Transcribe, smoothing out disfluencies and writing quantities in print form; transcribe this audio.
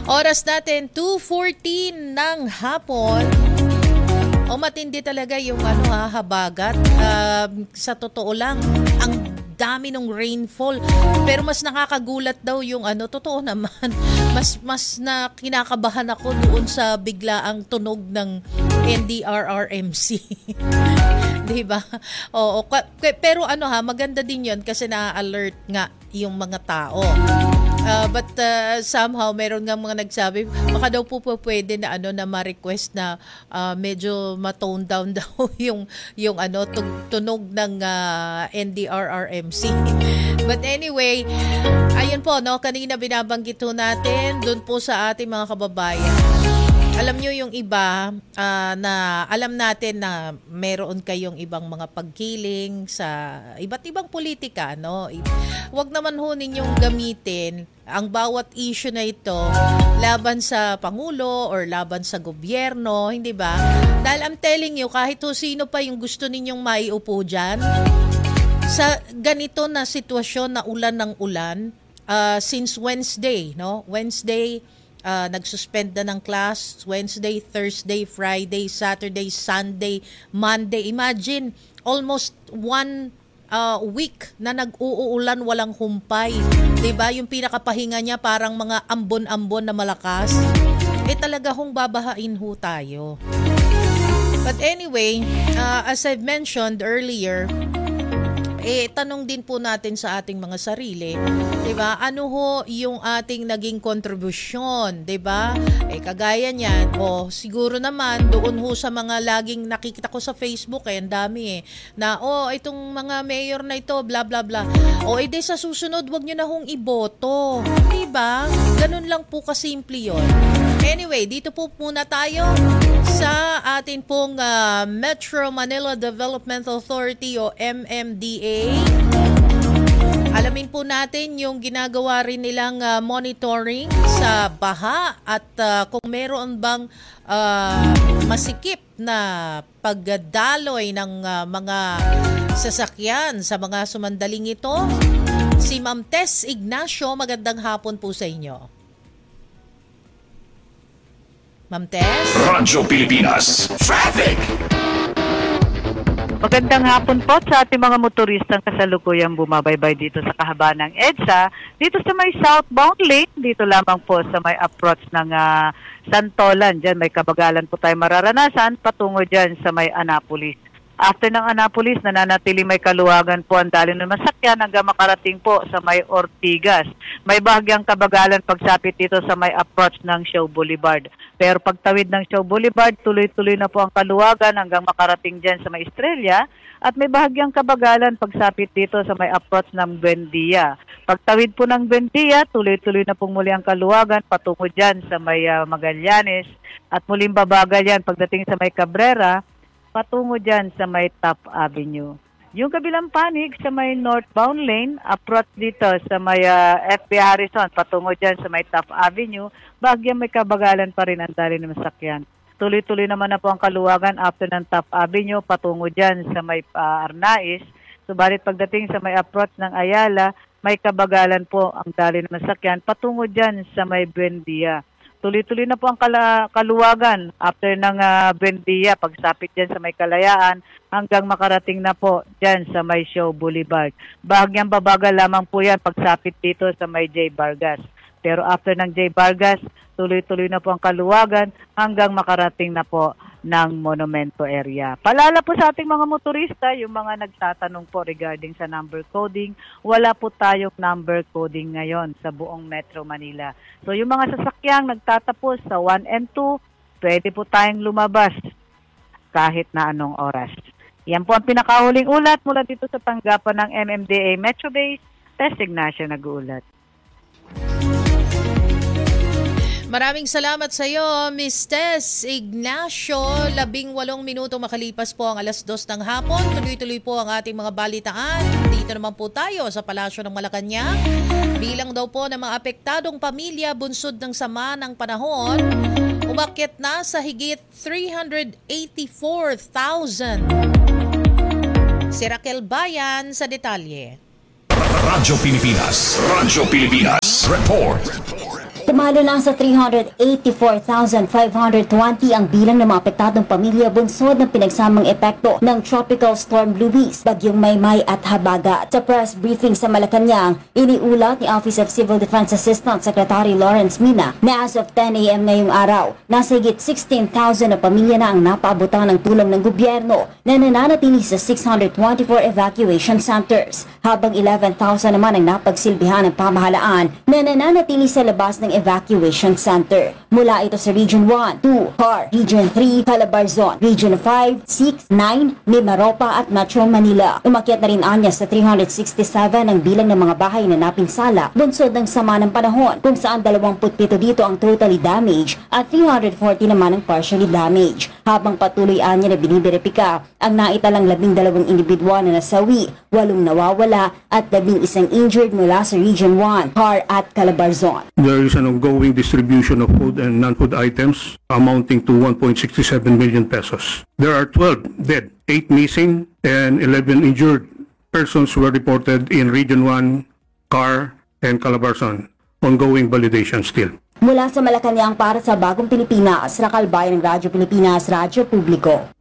Oras natin 2:14 ng hapon. Matindi talaga yung habagat. Sa totoo lang, ang dami ng rainfall. Pero mas nakakagulat daw yung totoo naman. Mas na kinakabahan ako doon sa biglaang tunog ng NDRRMC. 'Di ba? Oo, pero maganda din 'yon kasi na-alert nga yung mga tao. But somehow meron nga mga nagsabi baka daw po pwede na na ma-request na medyo ma-tone down daw yung tunog ng NDRRMC. But anyway, ayun po kanina binabanggit po natin doon po sa ating mga kababayan. Alam nyo yung iba na alam natin na meron kayong ibang mga pagkiling sa iba't ibang politika, no? Huwag naman ho ninyong gamitin ang bawat issue na ito laban sa Pangulo or laban sa gobyerno, hindi ba? Dahil I'm telling you, kahit sino pa yung gusto ninyong maiupo dyan, sa ganito na sitwasyon na ulan ng ulan, since Wednesday, no? Wednesday, nag-suspend na ng class, Wednesday, Thursday, Friday, Saturday, Sunday, Monday. Imagine, almost 1 week na nag-uulan walang humpay. Diba? Yung pinakapahinga niya parang mga ambon-ambon na malakas. Talaga hong babahain ho tayo. But anyway, as I've mentioned earlier, tanong din po natin sa ating mga sarili, 'di ba? Ano ho yung ating naging kontribusyon, 'di ba? Kagaya niyan, siguro naman doon ho sa mga laging nakikita ko sa Facebook ang dami na itong mga mayor na ito, bla bla bla. Edi sa susunod wag niyo na hong iboto, 'di ba? Ganun lang po kasimple 'yon. Anyway, dito po muna tayo sa atin pong Metro Manila Development Authority o MMDA. Alamin po natin yung ginagawa rin nilang monitoring sa baha at kung meron bang masikip na pagdaloy ng mga sasakyan sa mga sumandaling ito. Si Ma'am Tess Ignacio, magandang hapon po sa inyo. Ma'am Tess? Radyo Pilipinas Traffic! Magandang hapon po sa ating mga motoristang kasalukuyang bumabaybay dito sa kahabaan ng EDSA. Dito sa may southbound lane, dito lamang po sa may approach ng Santolan. Diyan may kabagalan po tayo mararanasan patungo dyan sa may Annapolis. After ng Annapolis, nananatili may kaluwagan po ang daloy ng masakyan hanggang makarating po sa may Ortigas. May bahagyang kabagalan pagsapit dito sa may approach ng Shaw Boulevard. Pero pagtawid ng Shaw Boulevard, tuloy-tuloy na po ang kaluwagan hanggang makarating dyan sa may Estrella. At may bahagyang kabagalan pagsapit dito sa may approach ng Buendia. Pagtawid po ng Buendia, tuloy-tuloy na pong muli ang kaluwagan patungo dyan sa may Magallanes. At muling babagal yan pagdating sa may Cabrera, patungo dyan sa may Top Avenue. Yung kabilang panig sa may northbound lane, approach dito sa may FB Harrison, patungo dyan sa may Top Avenue, bahagyang may kabagalan pa rin ang daloy ng masakyan. Tuloy-tuloy naman na po ang kaluwagan after ng Top Avenue, patungo dyan sa may Arnaiz. Subalit pagdating sa may approach ng Ayala, may kabagalan po ang daloy ng masakyan, patungo dyan sa may Buendia. Tuloy-tuloy na po ang kaluwagan after ng Buendia, pagsapit dyan sa may Kalayaan hanggang makarating na po dyan sa may Shaw Boulevard. Bahagyang babagal lamang po yan pagsapit dito sa may J. Vargas. Pero after ng J. Vargas, tuloy-tuloy na po ang kaluwagan hanggang makarating na po ng Monumento area. Paalala po sa ating mga motorista, yung mga nagtatanong po regarding sa number coding, wala po tayong number coding ngayon sa buong Metro Manila. So yung mga sasakyang nagtatapos sa 1 and 2, pwede po tayong lumabas kahit na anong oras. Yan po ang pinakahuling ulat mula dito sa tanggapan ng MMDA Metro Base. Tess Ignacio nag-uulat. Maraming salamat sa iyo, Miss Tess Ignacio. 18 minuto makalipas po ang 2:00 ng hapon. Tuloy-tuloy po ang ating mga balitaan. Dito naman po tayo sa Palasyo ng Malacanang. Bilang daw po ng mga apektadong pamilya bunsod ng sama ng panahon, umakyat na sa higit 384,000. Si Raquel Bayan sa detalye. Radyo Pilipinas Report. Tumalo lang sa 384,520 ang bilang ng mga apektadong pamilya bunsod ng pinagsamang epekto ng Tropical Storm Luis, Bagyong Maymay at Habagat. Sa press briefing sa Malacanang, iniulat ni Office of Civil Defense Assistant Secretary Lawrence Mina na as of 10 a.m. ngayong araw, nasa higit 16,000 na pamilya na ang napaabutan ng tulong ng gobyerno na nananatili sa 624 evacuation centers, habang 11,000 naman ang napagsilbihan ng pamahalaan na nananatili sa labas ng evacuation center. Mula ito sa Region 1, 2, CAR, Region 3, Calabarzon, Region 5, 6, 9, Mimaropa at Metro Manila. Umakyat na rin anya sa 367 ang bilang ng mga bahay na napinsala bunsod ng sama ng panahon, kung saan 27 dito ang totally damaged at 340 naman ang partially damaged. Habang patuloy anya na biniberipika ang naitalang 12 individual na nasawi, 8 nawawala at 11 injured mula sa Region 1, CAR at Calabarzon. There is an ongoing distribution of food and non-food items amounting to 1.67 million pesos. There are 12 dead, 8 missing, and 11 injured persons were reported in Region 1, CAR, and Calabarzon. Ongoing validation still. Mula sa Malacanang para sa Bagong Pilipinas, Racal Bayan ng Radyo Pilipinas, Radyo Publiko.